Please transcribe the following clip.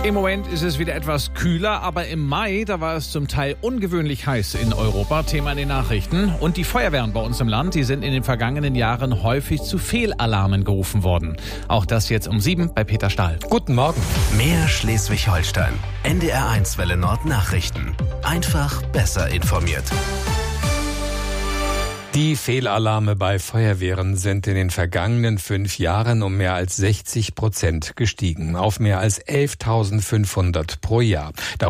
Im Moment ist es wieder etwas kühler, aber im Mai, da war es zum Teil ungewöhnlich heiß in Europa. Thema in den Nachrichten. Und die Feuerwehren bei uns im Land, die sind in den vergangenen Jahren häufig zu Fehlalarmen gerufen worden. Auch das jetzt um 7 bei Peter Stahl. Guten Morgen. Mehr Schleswig-Holstein. NDR1 Welle Nord Nachrichten. Einfach besser informiert. Die Fehlalarme bei Feuerwehren sind in den vergangenen 5 Jahren um mehr als 60% gestiegen, auf mehr als 11.500 pro Jahr.